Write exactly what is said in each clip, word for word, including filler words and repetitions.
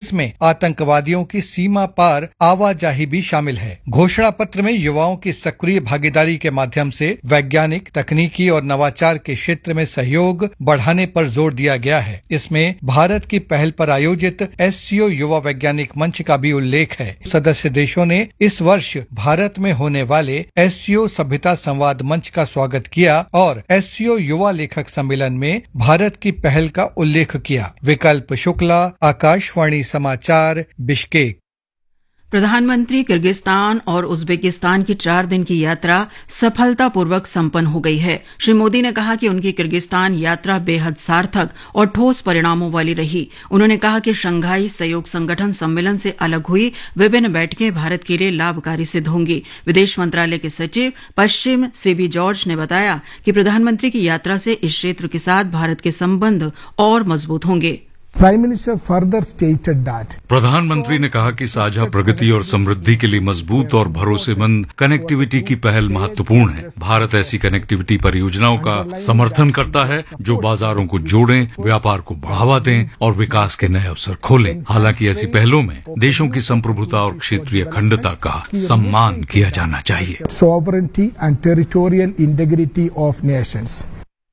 इसमें आतंकवादियों की सीमा पार आवाजाही भी शामिल है। घोषणा पत्र में युवाओं की सक्रिय भागीदारी के माध्यम से वैज्ञानिक, तकनीकी और नवाचार के क्षेत्र में सहयोग बढ़ाने पर जोर दिया गया है। इसमें भारत की पहल पर आयोजित एससीओ युवा वैज्ञानिक मंच का भी उल्लेख है। सदस्य देशों ने इस वर्ष भारत में होने वाले एससीओ सभ्यता संवाद मंच का स्वागत किया और एससीओ युवा लेखक सम्मेलन में भारत की पहल का उल्लेख किया। विकल्प शुक्ला, आकाशवाणी समाचार, बिश्केक। प्रधानमंत्री किर्गिस्तान और उज्बेकिस्तान की चार दिन की यात्रा सफलतापूर्वक संपन्न हो गई है। श्री मोदी ने कहा कि उनकी किर्गिस्तान यात्रा बेहद सार्थक और ठोस परिणामों वाली रही। उन्होंने कहा कि शंघाई सहयोग संगठन सम्मेलन से अलग हुई विभिन्न बैठकें भारत के लिए लाभकारी सिद्ध होंगी। विदेश मंत्रालय के सचिव पश्चिम सीबी जॉर्ज ने बताया कि प्रधानमंत्री की यात्रा से इस क्षेत्र के साथ भारत के संबंध और मजबूत होंगे। Prime Minister further stated that प्रधानमंत्री ने कहा कि साझा प्रगति और समृद्धि के लिए मजबूत और भरोसेमंद कनेक्टिविटी की पहल महत्वपूर्ण है। भारत ऐसी कनेक्टिविटी परियोजनाओं का समर्थन करता है जो बाजारों को जोड़ें, व्यापार को बढ़ावा दें और विकास के नए अवसर खोलें। हालांकि ऐसी पहलों में देशों की संप्रभुता और क्षेत्रीय अखंडता का सम्मान किया जाना चाहिए। Sovereignty and territorial integrity of nations.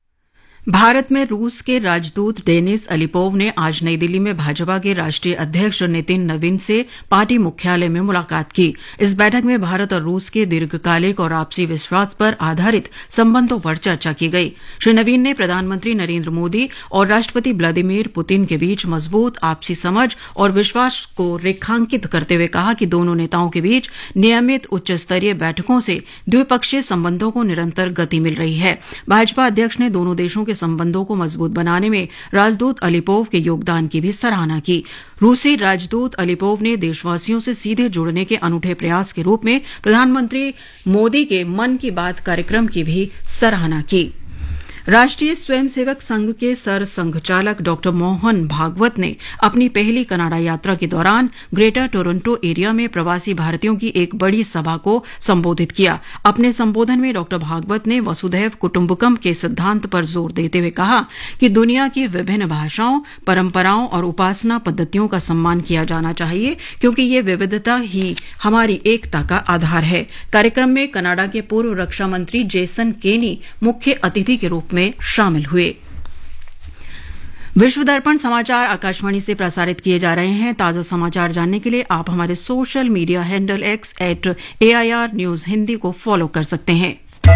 Bharat में रूस के राजदूत डेनिस अलीपोव ने आज नई दिल्ली में भाजपा के राष्ट्रीय अध्यक्ष नितिन नवीन से पार्टी मुख्यालय में मुलाकात की। इस बैठक में भारत और रूस के दीर्घकालिक और आपसी विश्वास पर आधारित संबंधों पर चर्चा की गई। श्री नवीन ने प्रधानमंत्री नरेंद्र मोदी और राष्ट्रपति व्लादिमीर पुतिन के बीच मजबूत आपसी समझ और विश्वास को रेखांकित करते हुए कहा कि दोनों नेताओं के बीच नियमित उच्च स्तरीय बैठकों से द्विपक्षीय संबंधों को निरंतर गति मिल रही है। भाजपा अध्यक्ष ने दोनों देशों के संबंधों को मजबूत बनाने में राजदूत अलीपोव के योगदान की भी सराहना की। रूसी राजदूत अलीपोव ने देशवासियों से सीधे जुड़ने के अनूठे प्रयास के रूप में प्रधानमंत्री मोदी के मन की बात कार्यक्रम की भी सराहना की। राष्ट्रीय स्वयंसेवक संघ के सर संघचालक डॉक्टर मोहन भागवत ने अपनी पहली कनाडा यात्रा के दौरान ग्रेटर टोरंटो एरिया में प्रवासी भारतीयों की एक बड़ी सभा को संबोधित किया। अपने संबोधन में डॉक्टर भागवत ने वसुधैव कुटुंबकम के सिद्धांत पर जोर देते हुए कहा कि दुनिया की विभिन्न भाषाओं, परंपराओं और उपासना पद्धतियों का सम्मान किया जाना चाहिए क्योंकि ये विविधता ही हमारी एकता का आधार है। कार्यक्रम में कनाडा के पूर्व रक्षा मंत्री जेसन केनी मुख्य अतिथि के रूप में में शामिल हुए। विश्व दर्पण समाचार आकाशवाणी से प्रसारित किए जा रहे हैं। ताजा समाचार जानने के लिए आप हमारे social media handle x eight A I R news Hindi को फॉलो कर सकते हैं।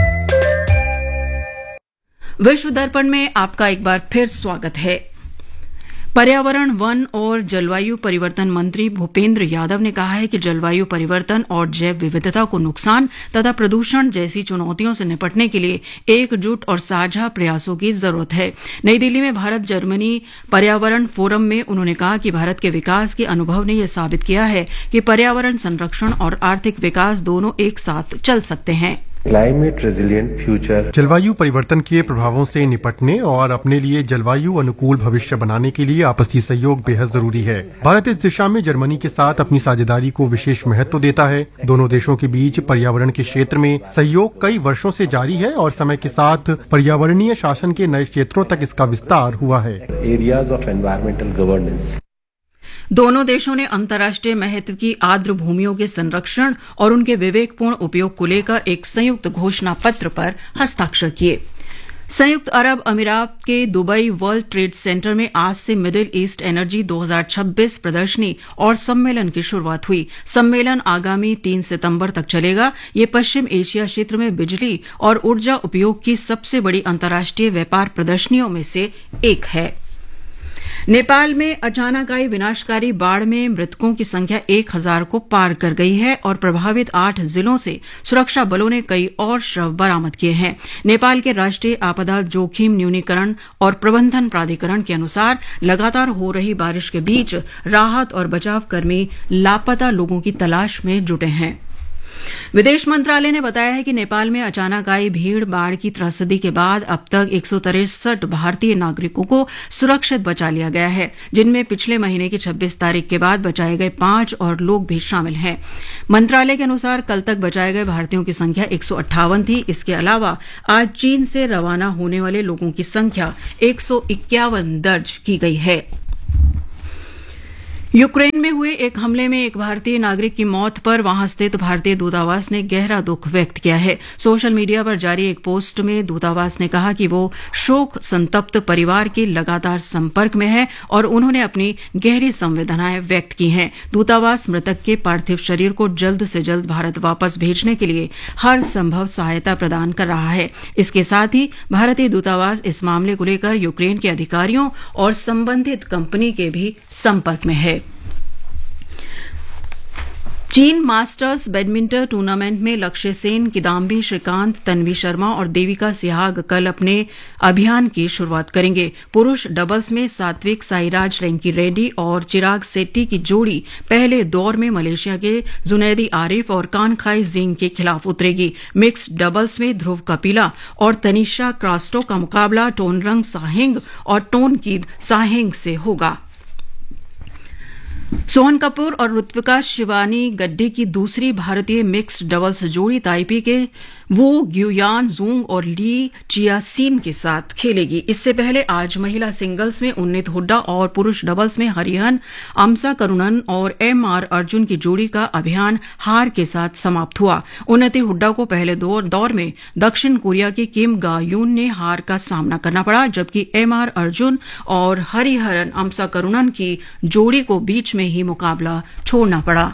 विश्व दर्पण में आपका एक बार फिर स्वागत है। पर्यावरण, वन और जलवायु परिवर्तन मंत्री भूपेंद्र यादव ने कहा है कि जलवायु परिवर्तन और जैव विविधता को नुकसान तथा प्रदूषण जैसी चुनौतियों से निपटने के लिए एकजुट और साझा प्रयासों की जरूरत है। नई दिल्ली में भारत जर्मनी पर्यावरण फोरम में उन्होंने कहा कि भारत के विकास के अनुभव ने यह साबित किया है कि पर्यावरण संरक्षण और आर्थिक विकास दोनों एक साथ चल सकते हैं। क्लाइमेट रेजिलिएंट फ्यूचर जलवायु परिवर्तन के प्रभावों से निपटने और अपने लिए जलवायु अनुकूल भविष्य बनाने के लिए आपसी सहयोग बेहद जरूरी है। भारत इस दिशा में जर्मनी के साथ अपनी साझेदारी को विशेष महत्व देता है। दोनों देशों के बीच पर्यावरण के क्षेत्र में सहयोग कई वर्षों से जारी है और समय के साथ पर्यावरणीय शासन के नए क्षेत्रों तक इसका विस्तार हुआ है। एरियाज ऑफ एनवायरमेंटल गवर्नेंस दोनों देशों ने अंतर्राष्ट्रीय महत्व की आर्द्र भूमियों के संरक्षण और उनके विवेकपूर्ण उपयोग को लेकर एक संयुक्त घोषणा पत्र पर हस्ताक्षर किए। संयुक्त अरब अमीरात के दुबई वर्ल्ड ट्रेड सेंटर में आज से मिडिल ईस्ट एनर्जी दो हज़ार छब्बीस प्रदर्शनी और सम्मेलन की शुरुआत हुई। सम्मेलन आगामी तीन सितंबर तक चलेगा। ये पश्चिम एशिया क्षेत्र में बिजली और ऊर्जा उपयोग की सबसे बड़ी अंतर्राष्ट्रीय व्यापार प्रदर्शनियों में से एक है। नेपाल में अचानक आई विनाशकारी बाढ़ में मृतकों की संख्या एक हजार को पार कर गई है और प्रभावित आठ जिलों से सुरक्षा बलों ने कई और शव बरामद किए हैं। नेपाल के राष्ट्रीय आपदा जोखिम न्यूनीकरण और प्रबंधन प्राधिकरण के अनुसार लगातार हो रही बारिश के बीच राहत और बचाव कर्मी लापता लोगों की तलाश में जुटे हैं। विदेश मंत्रालय ने बताया है कि नेपाल में अचानक आई भीड़ बाढ़ की त्रसदी के बाद अब तक एक सौ तिरसठ भारतीय नागरिकों को सुरक्षित बचा लिया गया है, जिनमें पिछले महीने की छब्बीस तारीख के बाद बचाए गए पांच और लोग भी शामिल हैं। मंत्रालय के अनुसार कल तक बचाए गए भारतीयों की संख्या एक सौ अट्ठावन थी। इसके अलावा आज चीन से रवाना होने वाले लोगों की संख्या एक सौ इक्यावन दर्ज की गई है। यूक्रेन में हुए एक हमले में एक भारतीय नागरिक की मौत पर वहां स्थित भारतीय दूतावास ने गहरा दुख व्यक्त किया है। सोशल मीडिया पर जारी एक पोस्ट में दूतावास ने कहा कि वो शोक संतप्त परिवार के लगातार संपर्क में है और उन्होंने अपनी गहरी संवेदनाएं व्यक्त की हैं। दूतावास मृतक के पार्थिव शरीर को जल्द से जल्द भारत वापस भेजने के लिए हर संभव सहायता प्रदान कर रहा है। इसके साथ ही भारतीय दूतावास इस मामले को लेकर यूक्रेन के अधिकारियों और संबंधित कंपनी के भी संपर्क में है। चीन मास्टर्स बैडमिंटन टूर्नामेंट में लक्ष्य सेन, किदाम्बी श्रीकांत, तन्वी शर्मा और देविका सिहाग कल अपने अभियान की शुरुआत करेंगे। पुरुष डबल्स में सात्विक साईराज रेंकी रेड्डी और चिराग शेट्टी की जोड़ी पहले दौर में मलेशिया के जुनैदी आरिफ और कानखाई जिंग के खिलाफ उतरेगी। मिक्स्ड डबल्स में ध्रुव कपिला और तनिषा क्रास्टो का मुकाबला टोनरंग साहेंग और टोनकीद साहेंग से होगा। सोहन कपूर और ऋत्विका शिवानी गड्डी की दूसरी भारतीय मिक्स्ड डबल्स जोड़ी ताइपी के वो ग्युयान जुंग और ली चियासीन के साथ खेलेगी। इससे पहले आज महिला सिंगल्स में उन्नीत हुड्डा और पुरुष डबल्स में हरिहन, अमसा करुणन और एम आर अर्जुन की जोड़ी का अभियान हार के साथ समाप्त हुआ। उन्नति हुड्डा को पहले दौर, दौर में दक्षिण कोरिया की किम गा यून ने हार का सामना करना पड़ा, जबकि एम आर अर्जुन और हरिहरन अमसा करुणन की जोड़ी को बीच में ही मुकाबला छोड़ना पड़ा।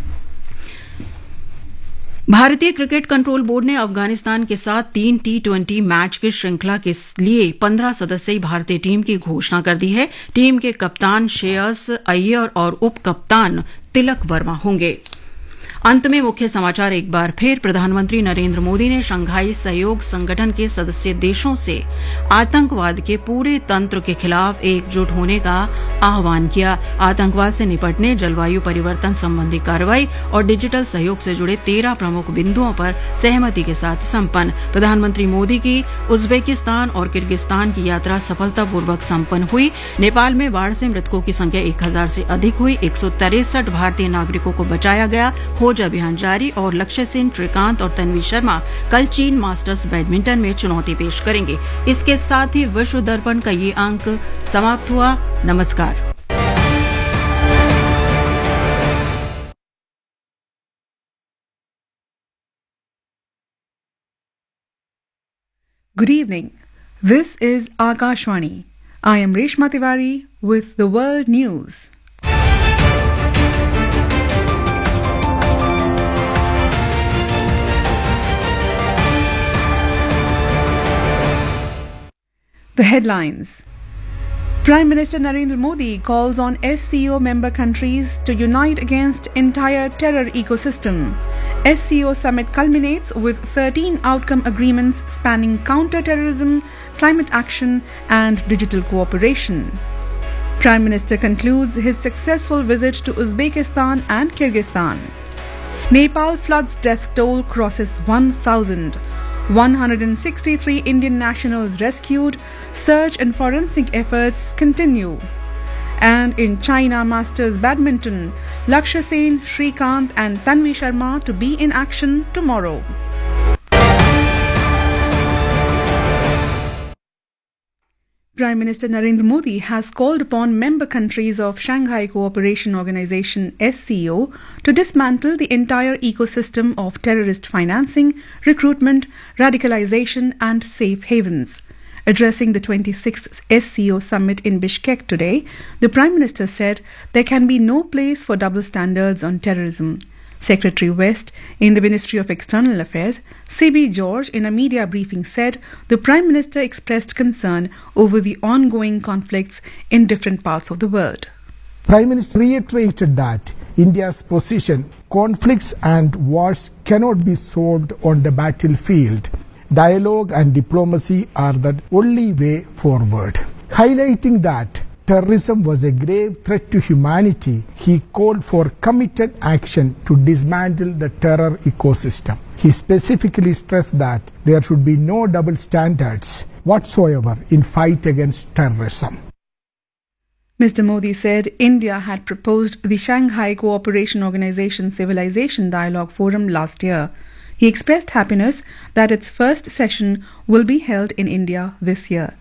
भारतीय क्रिकेट कंट्रोल बोर्ड ने अफगानिस्तान के साथ तीन टी ट्वेंटी मैच की श्रृंखला के लिए पंद्रह सदस्यीय भारतीय टीम की घोषणा कर दी है। टीम के कप्तान श्रेयस अय्यर और उप कप्तान तिलक वर्मा होंगे। अंत में मुख्य समाचार एक बार फिर। प्रधानमंत्री नरेंद्र मोदी ने शंघाई सहयोग संगठन के सदस्य देशों से आतंकवाद के पूरे तंत्र के खिलाफ एकजुट होने का आह्वान किया। आतंकवाद से निपटने, जलवायु परिवर्तन संबंधी कार्रवाई और डिजिटल सहयोग से जुड़े तेरह प्रमुख बिंदुओं पर सहमति के साथ संपन्न। प्रधानमंत्री मोदी की उज्बेकिस्तान और किर्गिस्तान की यात्रा सफलतापूर्वक संपन्न हुई। नेपाल में बाढ़ से मृतकों की संख्या एक हजार से अधिक हुई। एक सौ तिरसठ भारतीय नागरिकों को बचाया गया। खोज अभियान जारी। और लक्ष्य सेन, श्रीकांत और तन्वी शर्मा कल चीन मास्टर्स बैडमिंटन में चुनौती पेश करेंगे। इसके साथ ही विश्व दर्पण का ये अंक समाप्त हुआ। नमस्कार। Good evening. This is Akashvani. I am Reshma Tiwari with the world news. The headlines. Prime Minister Narendra Modi calls on S C O member countries to unite against entire terror ecosystem. S C O summit culminates with thirteen outcome agreements spanning counter-terrorism, climate action and digital cooperation. Prime Minister concludes his successful visit to Uzbekistan and Kyrgyzstan. Nepal floods death toll crosses one thousand. one hundred sixty-three Indian nationals rescued. Search and forensic efforts continue. And in China Masters Badminton, Lakshya Sen, Shrikant and Tanvi Sharma to be in action tomorrow. Prime Minister Narendra Modi has called upon member countries of Shanghai Cooperation Organization S C O to dismantle the entire ecosystem of terrorist financing, recruitment, radicalization and safe havens. Addressing the twenty-sixth S C O summit in Bishkek today, the Prime Minister said there can be no place for double standards on terrorism. Secretary West in the Ministry of External Affairs, C B George, in a media briefing said the Prime Minister expressed concern over the ongoing conflicts in different parts of the world. Prime Minister reiterated that India's position, conflicts and wars cannot be solved on the battlefield. Dialogue and diplomacy are the only way forward. Highlighting that terrorism was a grave threat to humanity, he called for committed action to dismantle the terror ecosystem. He specifically stressed that there should be no double standards whatsoever in fight against terrorism. Mister Modi said India had proposed the Shanghai Cooperation Organization Civilization Dialogue Forum last year. He expressed happiness that its first session will be held in India this year.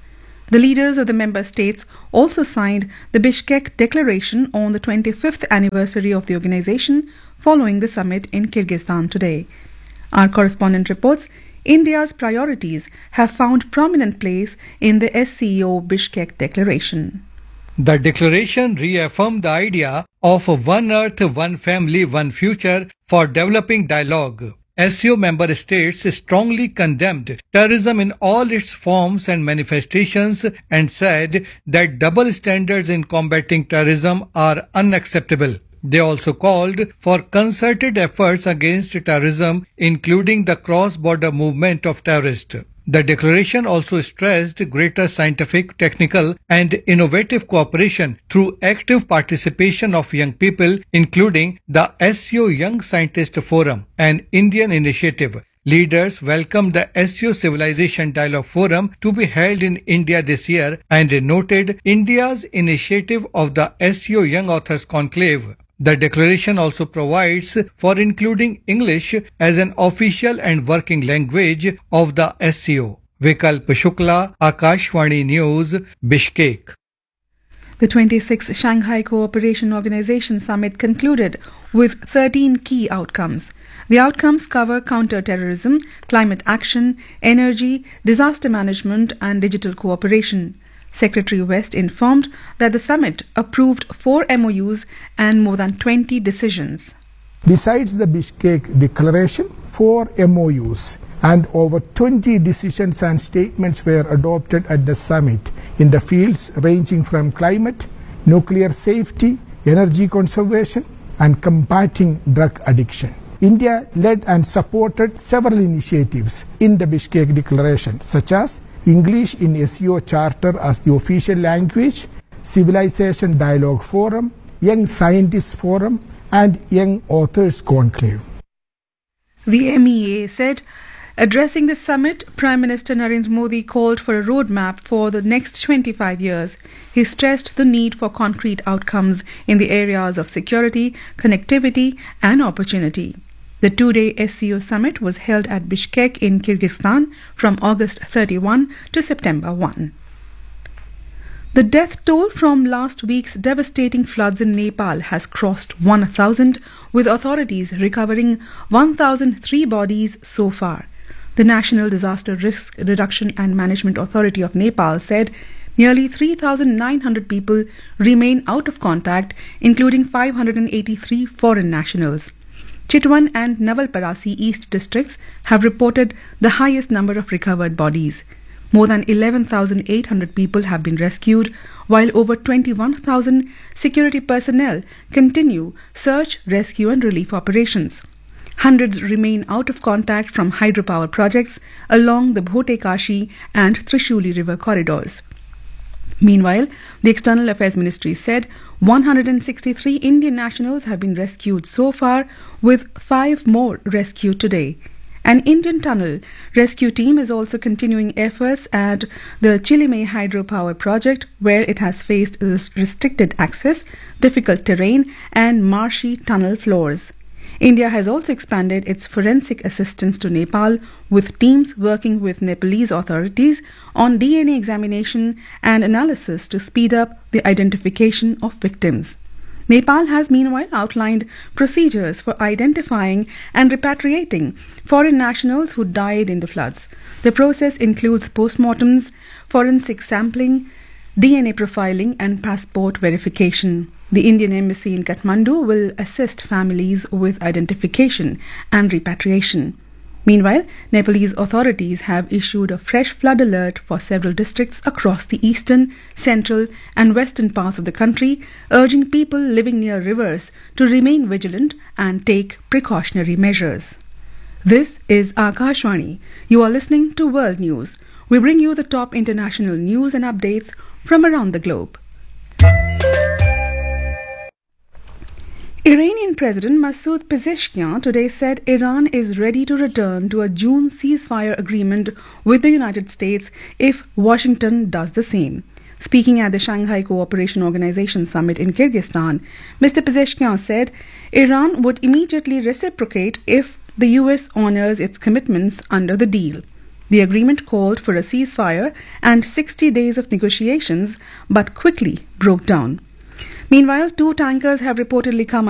The leaders of the member states also signed the Bishkek Declaration on the twenty-fifth anniversary of the organization following the summit in Kyrgyzstan today. Our correspondent reports India's priorities have found prominent place in the S C O Bishkek Declaration. The declaration reaffirmed the idea of a one earth, one family, one future for developing dialogue. S C O member states strongly condemned terrorism in all its forms and manifestations and said that double standards in combating terrorism are unacceptable. They also called for concerted efforts against terrorism, including the cross-border movement of terrorists. The declaration also stressed greater scientific, technical, and innovative cooperation through active participation of young people, including the S C O Young Scientist Forum, an Indian initiative. Leaders welcomed the S C O Civilization Dialogue Forum to be held in India this year and noted India's initiative of the S C O Young Authors Conclave. The declaration also provides for including English as an official and working language of the S C O. Vikalp Shukla, Akashvani News, Bishkek. The twenty-sixth Shanghai Cooperation Organization Summit concluded with thirteen key outcomes. The outcomes cover counter-terrorism, climate action, energy, disaster management and digital cooperation. Secretary West informed that the summit approved four M O Us and more than twenty decisions. Besides the Bishkek Declaration, four M O Us and over twenty decisions and statements were adopted at the summit in the fields ranging from climate, nuclear safety, energy conservation, and combating drug addiction. India led and supported several initiatives in the Bishkek Declaration, such as English in S C O Charter as the official language, Civilization Dialogue Forum, Young Scientists Forum, and Young Authors Conclave. The M E A said, addressing the summit, Prime Minister Narendra Modi called for a roadmap for the next twenty-five years. He stressed the need for concrete outcomes in the areas of security, connectivity, and opportunity. The two-day S C O summit was held at Bishkek in Kyrgyzstan from August thirty-first to September first. The death toll from last week's devastating floods in Nepal has crossed one thousand, with authorities recovering one thousand three bodies so far. The National Disaster Risk Reduction and Management Authority of Nepal said nearly three thousand nine hundred people remain out of contact, including five hundred eighty-three foreign nationals. Chitwan and Navalparasi East districts have reported the highest number of recovered bodies. More than eleven thousand eight hundred people have been rescued, while over twenty-one thousand security personnel continue search, rescue and relief operations. Hundreds remain out of contact from hydropower projects along the Bhote-Kashi and Trishuli river corridors. Meanwhile, the External Affairs Ministry said one hundred sixty-three Indian nationals have been rescued so far, with five more rescued today. An Indian tunnel rescue team is also continuing efforts at the Chilime hydropower project, where it has faced restricted access, difficult terrain and marshy tunnel floors. India has also expanded its forensic assistance to Nepal, with teams working with Nepalese authorities on D N A examination and analysis to speed up the identification of victims. Nepal has meanwhile outlined procedures for identifying and repatriating foreign nationals who died in the floods. The process includes postmortems, forensic sampling, D N A profiling and passport verification. The Indian Embassy in Kathmandu will assist families with identification and repatriation. Meanwhile, Nepalese authorities have issued a fresh flood alert for several districts across the eastern, central and western parts of the country, urging people living near rivers to remain vigilant and take precautionary measures. This is Akashvani. You are listening to World News. We bring you the top international news and updates from around the globe. Iranian President Masoud Pezeshkian today said Iran is ready to return to a June ceasefire agreement with the United States if Washington does the same. Speaking at the Shanghai Cooperation Organization Summit in Kyrgyzstan, Mister Pezeshkian said Iran would immediately reciprocate if the U S honors its commitments under the deal. The agreement called for a ceasefire and sixty days of negotiations, but quickly broke down. Meanwhile, two tankers have reportedly come